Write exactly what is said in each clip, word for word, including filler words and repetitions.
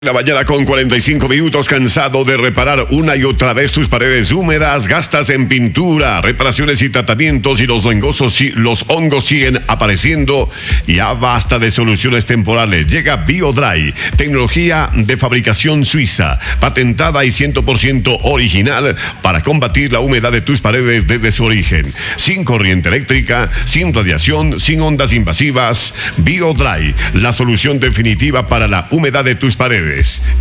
La mañana con cuarenta y cinco minutos, cansado de reparar una y otra vez tus paredes húmedas, gastas en pintura, reparaciones y tratamientos y los hongos, los hongos siguen apareciendo. Ya basta de soluciones temporales. Llega BioDry, tecnología de fabricación suiza, patentada y cien por ciento original para combatir la humedad de tus paredes desde su origen. Sin corriente eléctrica, sin radiación, sin ondas invasivas. BioDry, la solución definitiva para la humedad de tus paredes.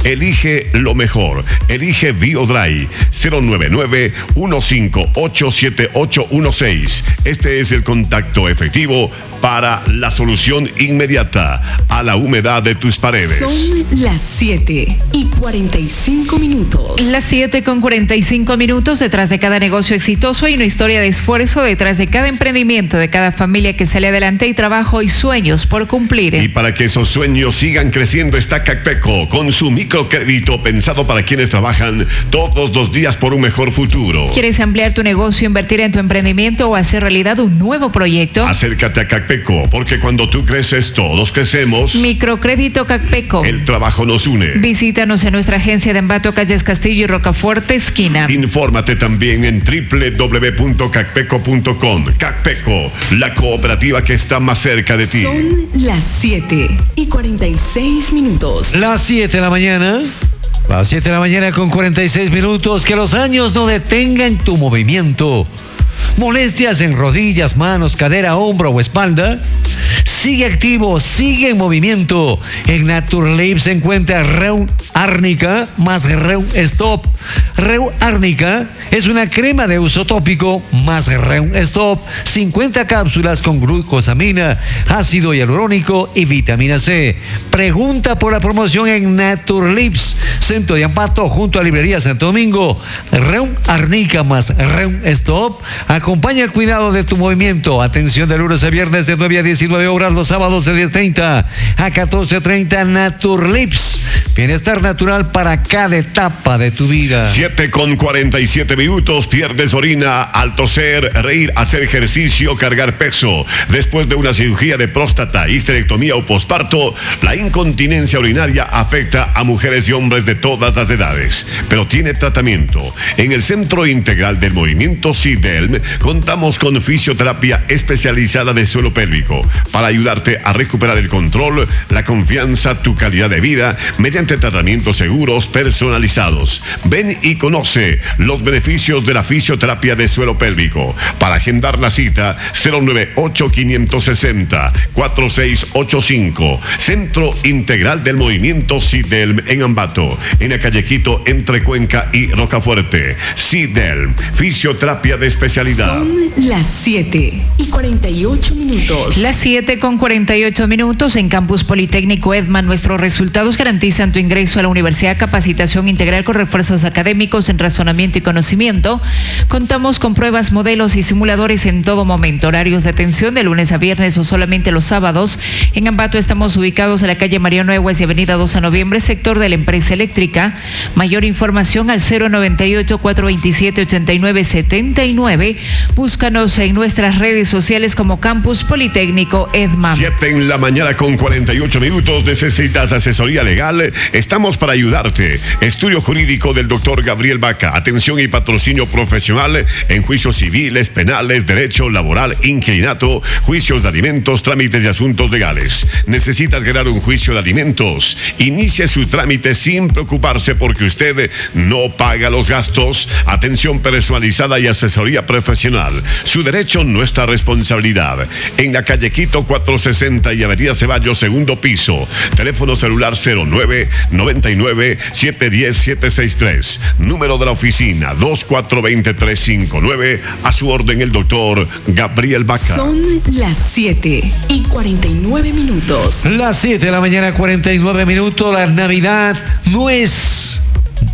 Elige lo mejor. Elige BioDry. Cero nueve nueve, uno cinco ocho, siete ocho uno seis. Este es el contacto efectivo para la solución inmediata a la humedad de tus paredes. Son las siete y cuarenta y cinco minutos. Las siete con cuarenta y cinco minutos. Detrás de cada negocio exitoso hay una historia de esfuerzo. Detrás de cada emprendimiento, de cada familia que sale adelante, hay trabajo y sueños por cumplir. Y para que esos sueños sigan creciendo está Cacpeco, con su microcrédito pensado para quienes trabajan todos los días por un mejor futuro. ¿Quieres ampliar tu negocio, invertir en tu emprendimiento o hacer realidad un nuevo proyecto? Acércate a Cacpeco, porque cuando tú creces, todos crecemos. Microcrédito Cacpeco. El trabajo nos une. Visítanos en nuestra agencia de Ambato, Calles Castillo y Rocafuerte, esquina. Infórmate también en doble u doble u doble u punto cacpeco punto com. Cacpeco, la cooperativa que está más cerca de ti. Son las siete y cuarenta y seis minutos. Las siete de la mañana. Las siete de la mañana con cuarenta y seis minutos. Que los años no detengan tu movimiento. Molestias en rodillas, manos, cadera, hombro o espalda. Sigue activo, sigue en movimiento. En Naturleaf se encuentra Reu Árnica más Reu Stop. Reu Árnica es una crema de uso tópico más Reu Stop. cincuenta cápsulas con glucosamina, ácido hialurónico y vitamina C. Pregunta por la promoción en Naturleaf, Centro de Ambato, junto a Librería Santo Domingo. Reu Árnica más Reu Stop acompaña el cuidado de tu movimiento. Atención de lunes a viernes de nueve a diecinueve horas, los sábados de diez treinta a catorce treinta. Naturlips, bienestar natural para cada etapa de tu vida. siete con cuarenta y siete minutos. Pierdes orina al toser, reír, hacer ejercicio, cargar peso. Después de una cirugía de próstata, histerectomía o posparto, la incontinencia urinaria afecta a mujeres y hombres de todas las edades, pero tiene tratamiento. En el Centro Integral del Movimiento SIDELM contamos con fisioterapia especializada de suelo pélvico para ayudarte a recuperar el control, la confianza, tu calidad de vida mediante tratamientos seguros personalizados. Ven y conoce los beneficios de la fisioterapia de suelo pélvico. Para agendar la cita, cero nueve ocho, cinco seis cero, cuatro seis ocho cinco. Centro Integral del Movimiento SIDELM en Ambato, en la calle Quito, entre Cuenca y Rocafuerte. SIDELM, fisioterapia de especialidad. Son las siete y cuarenta y ocho minutos. Las siete con cuarenta y ocho minutos. En Campus Politécnico Edman, nuestros resultados garantizan tu ingreso a la universidad. Capacitación integral con refuerzos académicos en razonamiento y conocimiento. Contamos con pruebas, modelos y simuladores en todo momento. Horarios de atención de lunes a viernes o solamente los sábados. En Ambato estamos ubicados en la calle Mariano Egues y avenida dos de noviembre, sector de la empresa eléctrica. Mayor información al cero noventa y ocho, cuatrocientos veintisiete, ochenta y nueve setenta y nueve. Búscanos en nuestras redes sociales como Campus Politécnico Edman. siete en la mañana con cuarenta y ocho minutos. ¿Necesitas asesoría legal? Estamos para ayudarte. Estudio jurídico del doctor Gabriel Vaca. Atención y patrocinio profesional en juicios civiles, penales, derecho laboral, inquilinato, juicios de alimentos, trámites y asuntos legales. ¿Necesitas ganar un juicio de alimentos? Inicie su trámite sin preocuparse porque usted no paga los gastos. Atención personalizada y asesoría profesional. Su derecho, nuestra responsabilidad. En la calle Quito cuatrocientos sesenta y avenida Ceballos, segundo piso. Teléfono celular cero nueve, noventa y nueve, setecientos diez, setecientos sesenta y tres. Número de la oficina dos cuatro dos cero, tres cinco nueve. A su orden el doctor Gabriel Vaca. Son las siete y cuarenta y nueve minutos. Las siete de la mañana, cuarenta y nueve minutos. La Navidad no es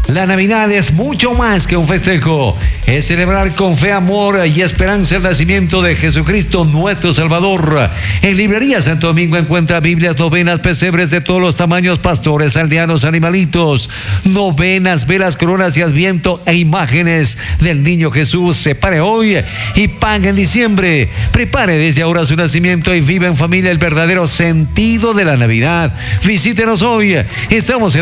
La Navidad es mucho más que un festejo. Es celebrar con fe, amor y esperanza el nacimiento de Jesucristo, nuestro Salvador. En Librería Santo Domingo encuentra Biblias, novenas, pesebres de todos los tamaños, pastores, aldeanos, animalitos, novenas, velas, coronas y adviento e imágenes del niño Jesús. Separe hoy y pague en diciembre. Prepare desde ahora su nacimiento y viva en familia el verdadero sentido de la Navidad. Visítenos hoy. Estamos en